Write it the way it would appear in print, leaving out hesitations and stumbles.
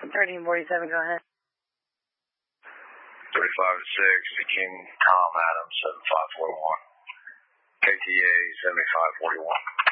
1347, go ahead. 35 to 6, the King Tom Adams, 7541. KTA 7541.